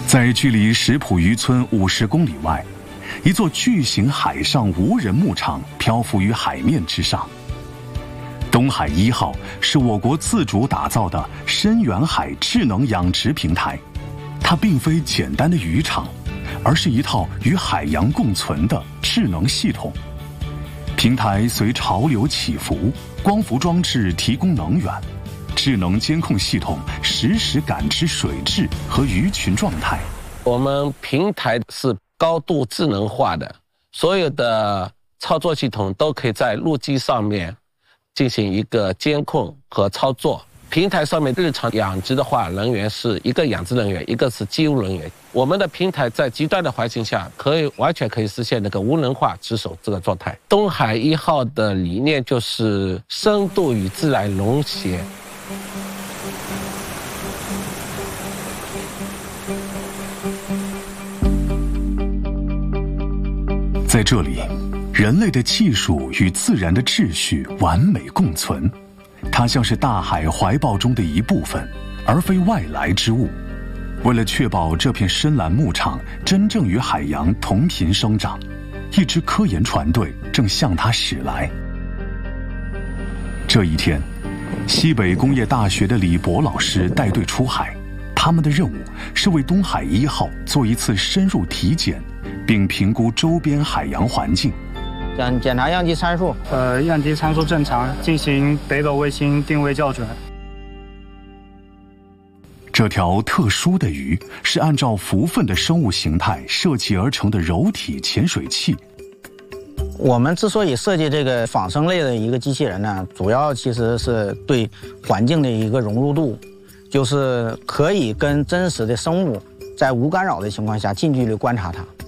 在距离石浦渔村50公里外，一座巨型海上无人牧场漂浮于海面之上。东海1号是我国自主打造的深远海智能养殖平台，它并非简单的渔场，而是一套与海洋共存的智能系统。平台随潮流起伏，光伏装置提供能源，智能监控系统实时感知水质和鱼群状态。 我们平台是高度智能化的，所有的操作系统都可以在陆基上面进行一个监控和操作。平台上面日常养殖的话，人员是一个养殖人员，一个是机务人员。我们的平台在极端的环境下，完全可以实现那个无人化值守这个状态。东海1号的理念就是深度与自然融协。 在这里，人类的技术与自然的秩序完美共存，它像是大海怀抱中的一部分，而非外来之物。为了确保这片深蓝牧场真正与海洋同频生长，一支科研船队正向它驶来。这一天，西北工业大学的李博老师带队出海，他们的任务是为东海1号做一次深入体检，并评估周边海洋环境。 检查样机参数， 样机参数正常，进行北斗卫星定位校准。 这条特殊的鱼是按照浮粪的生物形态设计而成的柔体潜水器。 我们之所以设计这个仿生类的一个机器人呢，主要其实是对环境的一个融入度，就是可以跟真实的生物在无干扰的情况下近距离观察它。